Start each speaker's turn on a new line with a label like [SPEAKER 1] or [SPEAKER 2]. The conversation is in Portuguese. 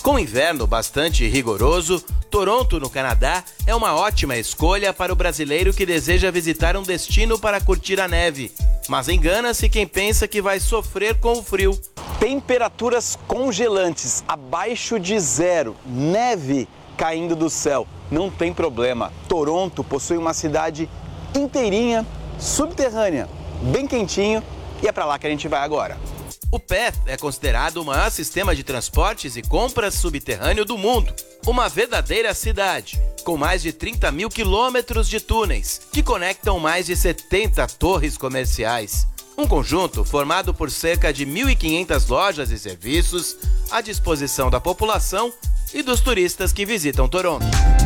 [SPEAKER 1] Com inverno bastante rigoroso, Toronto, no Canadá, é uma ótima escolha para o brasileiro que deseja visitar um destino para curtir a neve. Mas engana-se quem pensa que vai sofrer com o frio.
[SPEAKER 2] Temperaturas congelantes, abaixo de zero, neve caindo do céu. Não tem problema. Toronto possui uma cidade inteirinha, subterrânea, bem quentinho, e é para lá que a gente vai agora.
[SPEAKER 1] O PET é considerado o maior sistema de transportes e compras subterrâneo do mundo. Uma verdadeira cidade, com mais de 30 mil quilômetros de túneis, que conectam mais de 70 torres comerciais. Um conjunto formado por cerca de 1.500 lojas e serviços à disposição da população e dos turistas que visitam Toronto.